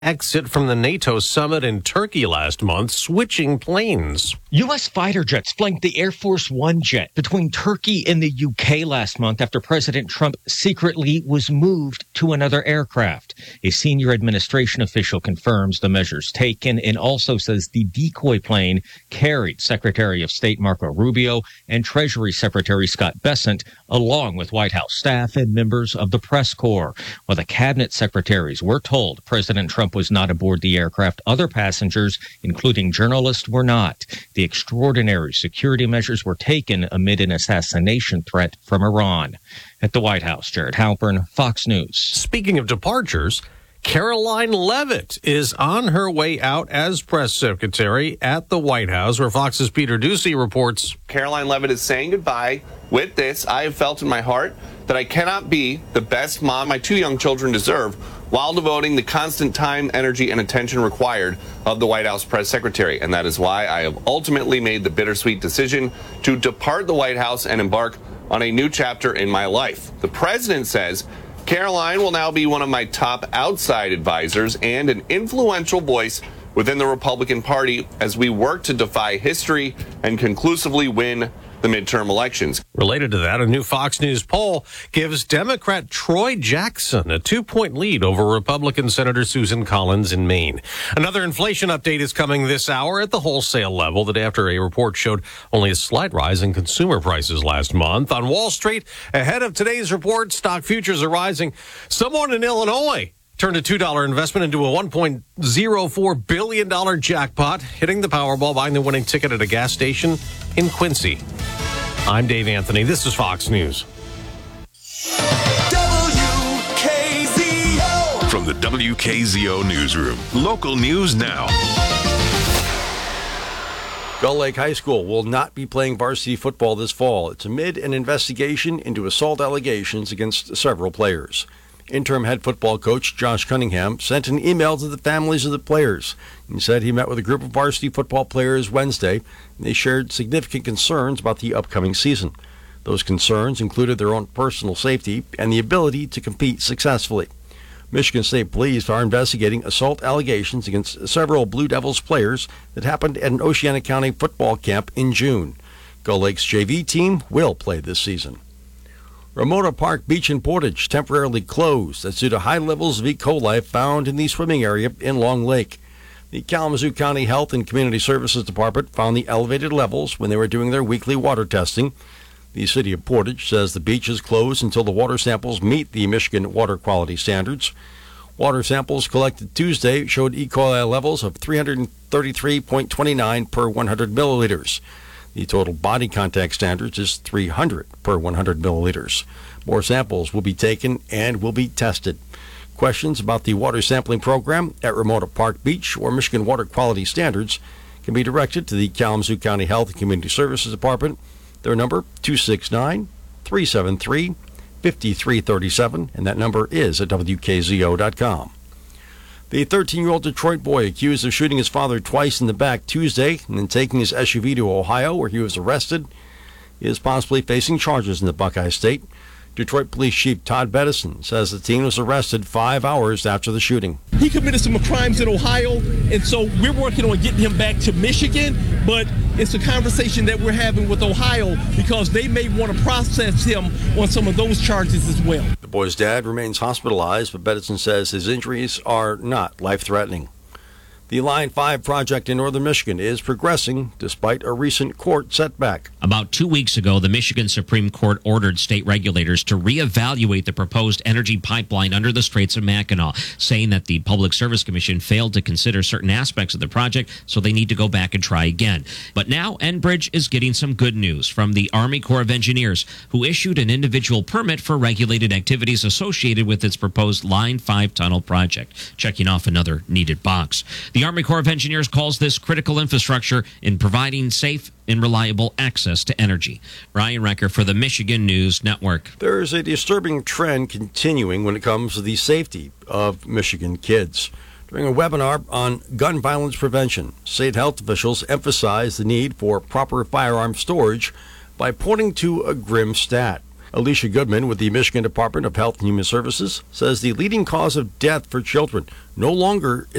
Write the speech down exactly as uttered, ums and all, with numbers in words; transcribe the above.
exit from the NATO summit in Turkey last month, switching planes. U S fighter jets flanked the Air Force One jet between Turkey and the U K last month after President Trump secretly was moved to another aircraft. A senior administration official confirms the measures taken and also says the decoy plane carried Secretary of State Marco Rubio and Treasury Secretary Scott Bessent, along with White House staff and members of the press corps. While the cabinet secretaries were told President Trump was not aboard the aircraft, other passengers, including journalists, were not. The extraordinary security measures were taken amid an assassination threat from Iran. At the White House, Jared Halpern, Fox News. Speaking of departures, Caroline Leavitt is on her way out as press secretary at the White House, where Fox's Peter Ducey reports. Caroline Leavitt is saying goodbye. With this, I have felt in my heart that I cannot be the best mom my two young children deserve while devoting the constant time, energy, and attention required of the White House press secretary. And that is why I have ultimately made the bittersweet decision to depart the White House and embark on a new chapter in my life. The president says Caroline will now be one of my top outside advisors and an influential voice within the Republican Party as we work to defy history and conclusively win the midterm elections. Related to that, a new Fox News poll gives Democrat Troy Jackson a two-point lead over Republican Senator Susan Collins in Maine. Another inflation update is coming this hour at the wholesale level, the day after a report showed only a slight rise in consumer prices last month. On Wall Street, ahead of today's report, stock futures are rising. Someone in Illinois turned a two dollar investment into a one point oh four billion dollars jackpot, hitting the Powerball, buying the winning ticket at a gas station in Quincy. I'm Dave Anthony. This is Fox News. W K Z O. From the W K Z O newsroom, local news now. Gull Lake High School will not be playing varsity football this fall. It's amid an investigation into assault allegations against several players. Interim head football coach Josh Cunningham sent an email to the families of the players. He said he met with a group of varsity football players Wednesday, and they shared significant concerns about the upcoming season. Those concerns included their own personal safety and the ability to compete successfully. Michigan State Police are investigating assault allegations against several Blue Devils players that happened at an Oceana County football camp in June. Gull Lake's J V team will play this season. Ramona Park Beach in Portage temporarily closed. That's due to high levels of E. coli found in the swimming area in Long Lake. The Kalamazoo County Health and Community Services Department found the elevated levels when they were doing their weekly water testing. The city of Portage says the beach is closed until the water samples meet the Michigan water quality standards. Water samples collected Tuesday showed E. coli levels of three hundred thirty-three point two nine per one hundred milliliters. The total body contact standards is three hundred per one hundred milliliters. More samples will be taken and will be tested. Questions about the water sampling program at Ramona Park Beach or Michigan Water Quality Standards can be directed to the Kalamazoo County Health and Community Services Department. Their number, two six nine, three seven three, five three three seven, and that number is at W K Z O dot com. The thirteen-year-old Detroit boy accused of shooting his father twice in the back Tuesday and then taking his S U V to Ohio, where he was arrested, is possibly facing charges in the Buckeye State. Detroit Police Chief Todd Bettison says the teen was arrested five hours after the shooting. He committed some crimes in Ohio, and so we're working on getting him back to Michigan, but it's a conversation that we're having with Ohio because they may want to process him on some of those charges as well. The boy's dad remains hospitalized, but Bettison says his injuries are not life-threatening. The Line five project in northern Michigan is progressing despite a recent court setback. About two weeks ago, the Michigan Supreme Court ordered state regulators to reevaluate the proposed energy pipeline under the Straits of Mackinac, saying that the Public Service Commission failed to consider certain aspects of the project, so they need to go back and try again. But now Enbridge is getting some good news from the Army Corps of Engineers, who issued an individual permit for regulated activities associated with its proposed Line five tunnel project, checking off another needed box. The The Army Corps of Engineers calls this critical infrastructure in providing safe and reliable access to energy. Ryan Recker for the Michigan News Network. There is a disturbing trend continuing when it comes to the safety of Michigan kids. During a webinar on gun violence prevention, state health officials emphasized the need for proper firearm storage by pointing to a grim stat. Alicia Goodman with the Michigan Department of Health and Human Services says the leading cause of death for children no longer